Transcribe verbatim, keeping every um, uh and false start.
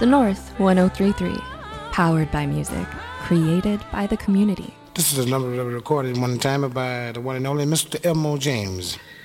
The North one oh three point three. Powered by music. Created by the community. This is a number that was recorded one time by the one and only Mister Elmo James.